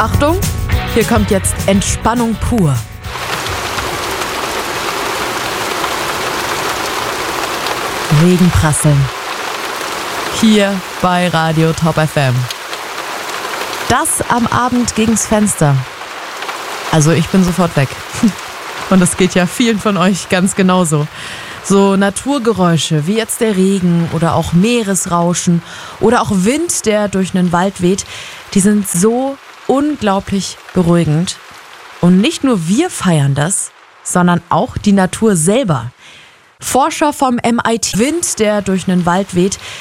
Achtung, hier kommt jetzt Entspannung pur. Regenprasseln. Hier bei Radio Top FM. Das am Abend gegen's Fenster. Also ich bin sofort weg. Und das geht ja vielen von euch ganz genauso. So Naturgeräusche wie jetzt der Regen oder auch Meeresrauschen oder auch Wind, der durch einen Wald weht, die sind so unglaublich beruhigend. Und nicht nur wir feiern das, sondern auch die Natur selber. Forscher vom MIT, Wind, der durch einen Wald weht,